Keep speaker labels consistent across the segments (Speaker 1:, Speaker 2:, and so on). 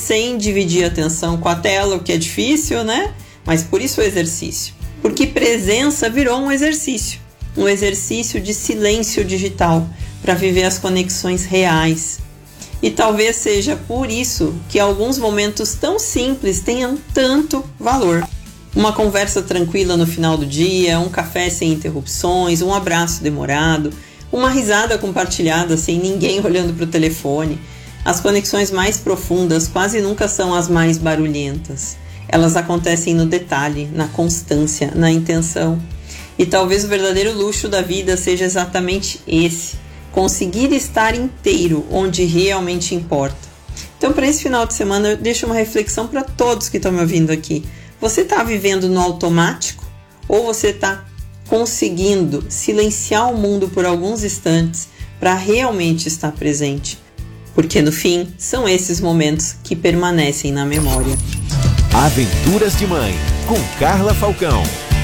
Speaker 1: sem dividir a atenção com a tela, o que é difícil, né? Mas por isso o exercício. Porque presença virou um exercício de silêncio digital, para viver as conexões reais. E talvez seja por isso que alguns momentos tão simples tenham tanto valor. Uma conversa tranquila no final do dia, um café sem interrupções, um abraço demorado, uma risada compartilhada sem ninguém olhando para o telefone. As conexões mais profundas quase nunca são as mais barulhentas. Elas acontecem no detalhe, na constância, na intenção. E talvez o verdadeiro luxo da vida seja exatamente esse: conseguir estar inteiro onde realmente importa. Então, para esse final de semana, eu deixo uma reflexão para todos que estão me ouvindo aqui. Você está vivendo no automático? Ou você está conseguindo silenciar o mundo por alguns instantes para realmente estar presente? Porque, no fim, são esses momentos que permanecem na memória.
Speaker 2: Aventuras de Mãe, com Carla Falcão.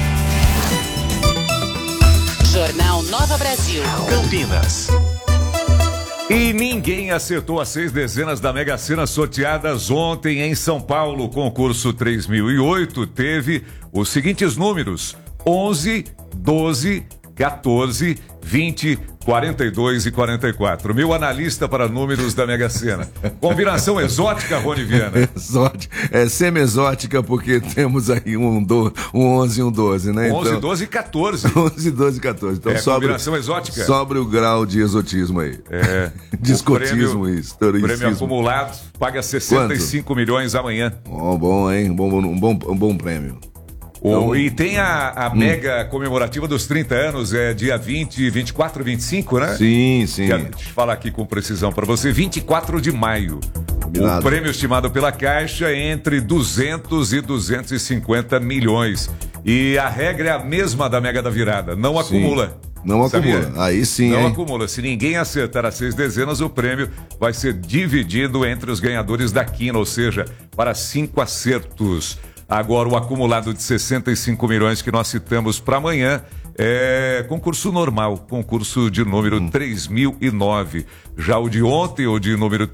Speaker 3: Jornal Nova Brasil.
Speaker 2: Campinas.
Speaker 4: E ninguém acertou as 6 dezenas da Mega Sena sorteadas ontem em São Paulo. O concurso 3008 teve os seguintes números: 11, 12, 14, 20, 42 e 44. Meu analista para números da Mega Sena. Combinação exótica, Rony Viana?
Speaker 5: Exótica, semi-exótica, porque temos aí um 11 e um 12, né?
Speaker 4: 11,
Speaker 5: então,
Speaker 4: 12 e 14.
Speaker 5: 11, 12 e 14. Então
Speaker 4: combinação exótica.
Speaker 5: Sobre o grau de exotismo aí. Discotismo e historicismo.
Speaker 4: Prêmio acumulado, paga 65 Quanto? Milhões amanhã.
Speaker 5: Bom, hein? Um bom prêmio.
Speaker 4: Então, e tem a mega comemorativa dos 30 anos, dia 20, 24 e 25, né?
Speaker 5: Sim.
Speaker 4: Deixa eu falar aqui com precisão para você, 24 de maio.
Speaker 5: Combinado.
Speaker 4: O prêmio estimado pela Caixa é entre 200 e 250 milhões. E a regra é a mesma da Mega da Virada, não acumula.
Speaker 5: Não
Speaker 4: Sabia?
Speaker 5: acumula, aí sim.
Speaker 4: Não acumula. Se ninguém acertar as 6 dezenas, o prêmio vai ser dividido entre os ganhadores da quina, ou seja, para 5 acertos. Agora, o acumulado de 65 milhões que nós citamos para amanhã é concurso normal, concurso de número 3009. Já o de ontem, o de número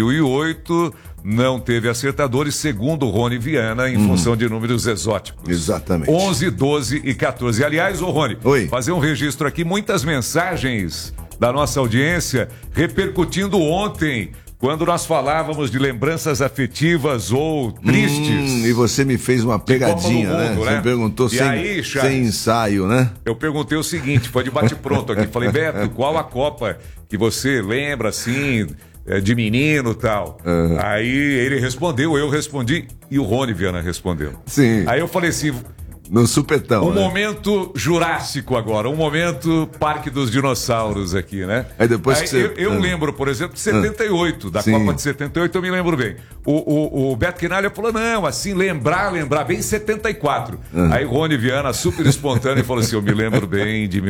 Speaker 4: 3008, não teve acertadores, segundo o Rony Viana, em função de números exóticos.
Speaker 5: Exatamente.
Speaker 4: 11, 12 e 14. Aliás, Rony, fazer um registro aqui, muitas mensagens da nossa audiência repercutindo ontem, quando nós falávamos de lembranças afetivas ou tristes.
Speaker 5: E você me fez uma pegadinha,
Speaker 4: mundo,
Speaker 5: né? Você me perguntou sem ensaio, né?
Speaker 4: Eu perguntei o seguinte, foi de bate-pronto aqui. Falei, Beto, qual a Copa que você lembra, assim, de menino e tal? Aí ele respondeu, eu respondi e o Rony Viana respondeu.
Speaker 5: Sim.
Speaker 4: Aí eu falei assim...
Speaker 5: No supetão, né?
Speaker 4: Momento Jurássico agora, um momento Parque dos Dinossauros aqui, né?
Speaker 5: Aí depois que você...
Speaker 4: Eu lembro, por exemplo, de 78, da Copa de 78, eu me lembro bem. O Beto Quinalha falou, não, assim, lembrar bem 74. Aí Rony Viana, super espontâneo, falou assim, eu me lembro bem de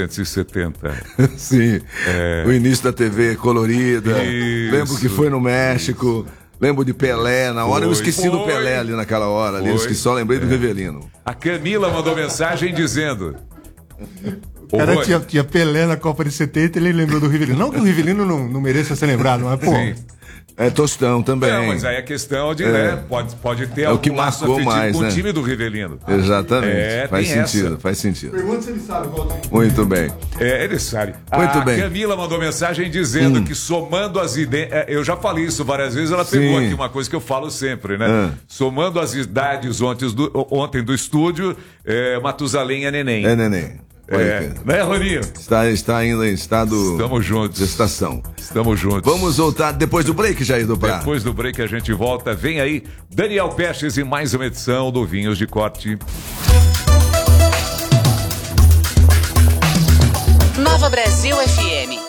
Speaker 4: 1970.
Speaker 5: Sim, o início da TV colorida,
Speaker 4: Isso.
Speaker 5: Lembro que foi no México... Lembro de Pelé, na hora eu esqueci do Pelé ali naquela hora, ali, eu só lembrei do Rivelino.
Speaker 4: A Camila mandou mensagem dizendo...
Speaker 6: O cara tinha Pelé na Copa de 70 e ele lembrou do Rivelino. Não que o Rivelino não mereça ser lembrado, mas pô...
Speaker 4: Sim.
Speaker 5: Tostão também.
Speaker 4: Não, mas aí a questão de, né, pode ter
Speaker 5: o que marcou mais,
Speaker 4: com
Speaker 5: né?
Speaker 4: o time do Rivelino.
Speaker 5: Exatamente, faz sentido.
Speaker 6: Pergunta se ele sabe, Valdir.
Speaker 5: Muito bem.
Speaker 4: Ele sabe.
Speaker 5: Muito bem.
Speaker 4: A Camila mandou mensagem dizendo que somando as ideias... eu já falei isso várias vezes, ela pegou aqui uma coisa que eu falo sempre, né? Somando as idades ontem do estúdio, Matusalém é neném.
Speaker 5: É neném.
Speaker 4: Né, Roninho?
Speaker 5: Está ainda em estado
Speaker 4: Estamos juntos.
Speaker 5: de estação.
Speaker 4: Estamos juntos.
Speaker 5: Vamos voltar depois do break, Jair do Prá.
Speaker 4: Depois do break a gente volta. Vem aí Daniel Pestes em mais uma edição do Vinhos de Corte.
Speaker 3: Nova Brasil FM.